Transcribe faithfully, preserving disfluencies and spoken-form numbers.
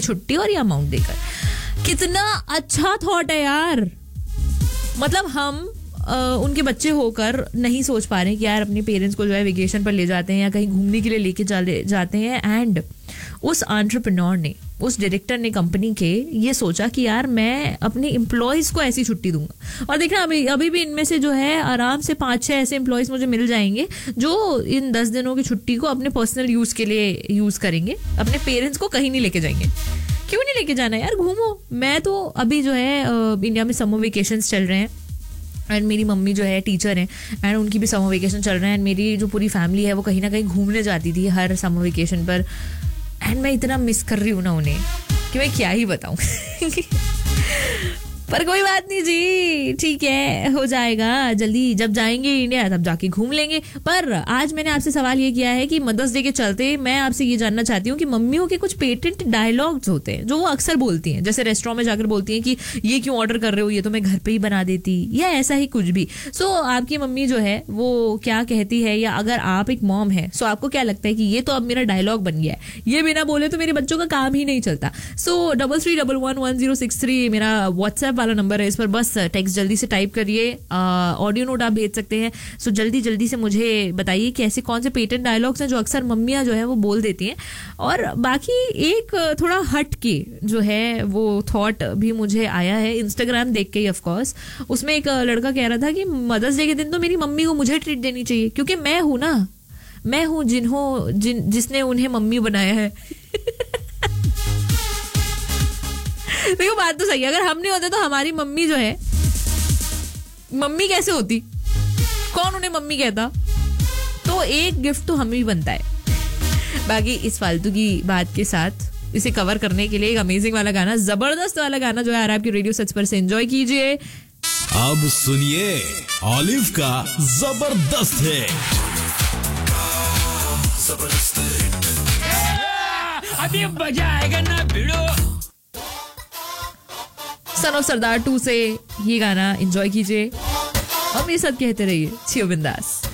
छुट्टी और ये अमाउंट देकर। कितना अच्छा थॉट है यार। मतलब हम आ, उनके बच्चे होकर नहीं सोच पा रहे हैं कि यार अपने पेरेंट्स को जो है वेकेशन पर ले जाते हैं या कहीं घूमने के लिए लेके जाते हैं, एंड उस एंटरप्रेन्योर ने, उस डायरेक्टर ने कंपनी के ये सोचा कि यार मैं अपने एम्प्लॉयज को ऐसी छुट्टी दूंगा। और देखना अभी अभी भी इनमें से जो है आराम से पाँच छः ऐसे एम्प्लॉयज मुझे मिल जाएंगे जो इन दस दिनों की छुट्टी को अपने पर्सनल यूज के लिए यूज करेंगे, अपने पेरेंट्स को कहीं नहीं लेके जाएंगे। क्यों नहीं लेके जाना यार, घूमो। मैं तो अभी जो है इंडिया में समर वेकेशन चल रहे हैं, एंड मेरी मम्मी जो है टीचर हैं, एंड उनकी भी समर वेकेशन चल रहे हैं, एंड मेरी जो पूरी फैमिली है वो कहीं ना कहीं घूमने जाती थी हर समर वेकेशन पर, एंड मैं इतना मिस कर रही हूँ ना उन्हें कि मैं क्या ही बताऊँ। पर कोई बात नहीं जी, ठीक है, हो जाएगा जल्दी। जब जाएंगे इंडिया तब जाके घूम लेंगे। पर आज मैंने आपसे सवाल ये किया है कि मदर्स डे के चलते मैं आपसे ये जानना चाहती हूँ कि मम्मियों के कुछ पेटेंट डायलॉग्स होते हैं जो वो अक्सर बोलती हैं, जैसे रेस्टोरेंट में जाकर बोलती हैं कि ये क्यों ऑर्डर कर रहे हो, ये तो मैं घर पे ही बना देती, या ऐसा ही कुछ भी। सो so, आपकी मम्मी जो है वो क्या कहती है, या अगर आप एक मॉम है सो so आपको क्या लगता है कि ये तो अब मेरा डायलॉग बन गया है, ये बिना बोले तो मेरे बच्चों का काम ही नहीं चलता। सो double three double one one zero six three मेरा व्हाट्सएप वाला नंबर है, इस पर बस टेक्स्ट जल्दी से टाइप करिए, ऑडियो नोट आप भेज सकते हैं। सो जल्दी जल्दी से मुझे बताइए कि ऐसे कौन से पेटेंट डायलॉग्स हैं जो अक्सर मम्मियां जो है वो बोल देती हैं। और बाकी एक थोड़ा हट के जो है वो थॉट भी मुझे आया है इंस्टाग्राम देख के ही, ऑफ कोर्स। उसमें एक लड़का कह रहा था कि मदर्स डे के दिन तो मेरी मम्मी को मुझे ट्रीट देनी चाहिए, क्योंकि मैं हूं ना, मैं हूं जिन्हों जिन जिसने उन्हें मम्मी बनाया है। देखो बात तो सही है, अगर हम नहीं होते तो हमारी मम्मी जो है, मम्मी कैसे होती, कौन उन्हें मम्मी कहता। तो एक गिफ्ट तो हमें भी बनता है। बाकी इस फालतू की बात के साथ इसे कवर करने के लिए एक अमेजिंग वाला गाना, जबरदस्त वाला गाना जो है आ रहा है आपकी रेडियो सच पर से, एंजॉय कीजिए। अब सुनिए ऑलिव का जबरदस्त है। अभी बजाएगा ना भिड़ो। सन ऑफ सरदार टू से ये गाना एंजॉय कीजिए और मेरे साथ कहते रहिए छियो बिंदास।